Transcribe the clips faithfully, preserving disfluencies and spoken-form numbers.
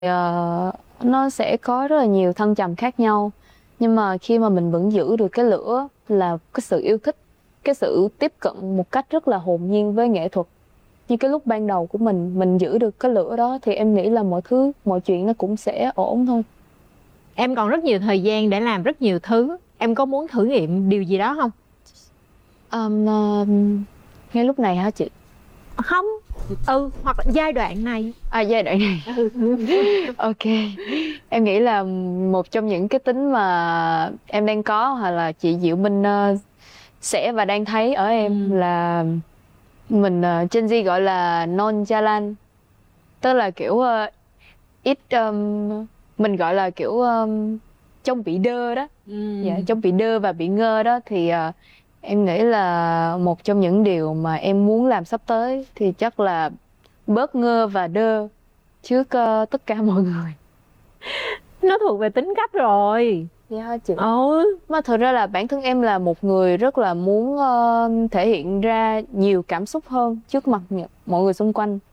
Ờ, nó sẽ có rất là nhiều thăng trầm khác nhau, nhưng mà khi mà mình vẫn giữ được cái lửa là cái sự yêu thích, cái sự tiếp cận một cách rất là hồn nhiên với nghệ thuật như cái lúc ban đầu của mình mình giữ được cái lửa đó thì em nghĩ là mọi thứ mọi chuyện nó cũng sẽ ổn thôi. Em còn rất nhiều thời gian để làm rất nhiều thứ. Em có muốn thử nghiệm điều gì đó không? Um, uh, ngay lúc này hả chị? Không. Ừ, hoặc là giai đoạn này. À, giai đoạn này. Ok. Em nghĩ là một trong những cái tính mà em đang có hoặc là chị Diệu Minh uh, sẽ và đang thấy ở em ừ. là mình uh, Gen Z gọi là nonchalant, tức là kiểu uh, ít um, mình gọi là kiểu um, trong bị đơ đó. Ừ. Dạ, trong bị đơ và bị ngơ đó thì uh, em nghĩ là một trong những điều mà em muốn làm sắp tới thì chắc là bớt ngơ và đơ trước uh, tất cả mọi người. Nó thuộc về tính cách rồi. Dạ chị. Ừ. Mà thật ra là bản thân em là một người rất là muốn uh, thể hiện ra nhiều cảm xúc hơn trước mặt mọi người xung quanh.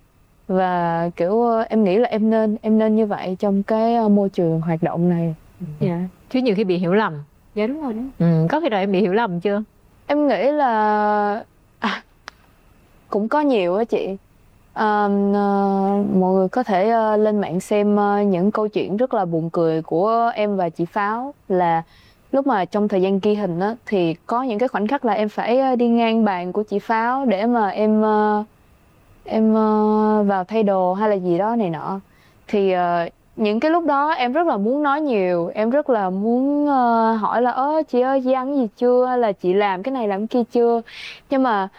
Và kiểu uh, em nghĩ là em nên em nên như vậy trong cái uh, môi trường hoạt động này. Dạ. Chứ nhiều khi bị hiểu lầm. Dạ đúng rồi đó. Ừ, có khi nào em bị hiểu lầm chưa? Em nghĩ là à, cũng có nhiều á chị. À, uh, mọi người có thể uh, lên mạng xem uh, những câu chuyện rất là buồn cười của em và chị Pháo, là lúc mà trong thời gian ghi hình á thì có những cái khoảnh khắc là em phải uh, đi ngang bàn của chị Pháo để mà em uh, em uh, vào thay đồ hay là gì đó này nọ. Thì uh, những cái lúc đó em rất là muốn nói nhiều, em rất là muốn uh, hỏi là ơ chị ơi chị ăn gì chưa, hay là chị làm cái này làm cái kia chưa. Nhưng mà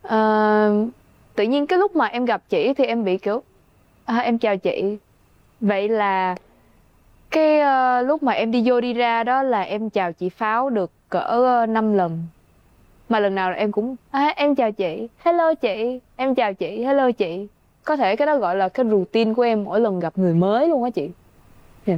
uh, tự nhiên cái lúc mà em gặp chị thì em bị kiểu à, em chào chị, vậy là cái uh, lúc mà em đi vô đi ra đó là em chào chị Pháo được cỡ uh, năm lần, mà lần nào là em cũng à, em chào chị, hello chị, em chào chị, hello chị. Có thể cái đó gọi là cái routine của em mỗi lần gặp người mới luôn á chị. Yeah.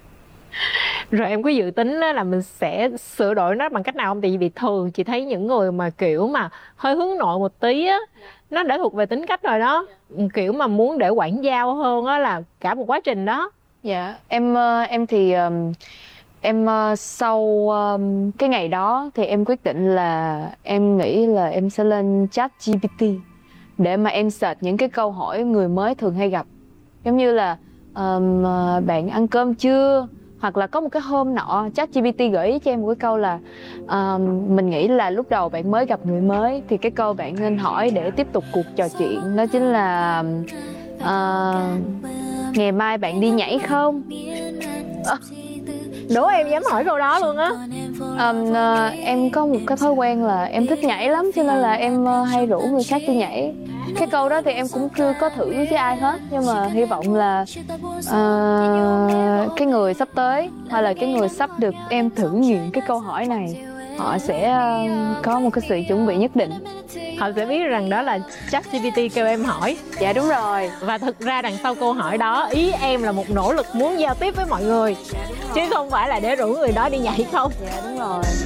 Rồi em có dự tính là mình sẽ sửa đổi nó bằng cách nào không? Tại vì thường chị thấy những người mà kiểu mà hơi hướng nội một tí á, nó đã thuộc về tính cách rồi đó. Kiểu mà muốn để quảng giao hơn á là cả một quá trình đó. Dạ, em em thì em sau cái ngày đó thì em quyết định là em nghĩ là em sẽ lên chat G P T để mà em search những cái câu hỏi người mới thường hay gặp. Giống như là um, bạn ăn cơm chưa? Hoặc là có một cái hôm nọ chat G P T gợi ý cho em một cái câu là um, mình nghĩ là lúc đầu bạn mới gặp người mới thì cái câu bạn nên hỏi để tiếp tục cuộc trò chuyện đó chính là uh, ngày mai bạn đi nhảy không? À, đố em dám hỏi câu đó luôn á. um, uh, em có một cái thói quen là em thích nhảy lắm, cho nên là em uh, hay rủ người khác đi nhảy. Cái câu đó thì em cũng chưa có thử với ai hết, nhưng mà hy vọng là uh, cái người sắp tới hay là cái người sắp được em thử nghiệm cái câu hỏi này, họ sẽ uh, có một cái sự chuẩn bị nhất định. Họ sẽ biết rằng đó là ChatGPT kêu em hỏi. Dạ đúng rồi. Và thực ra đằng sau câu hỏi đó, ý em là một nỗ lực muốn giao tiếp với mọi người, chứ không phải là để rủ người đó đi nhảy không. Dạ đúng rồi.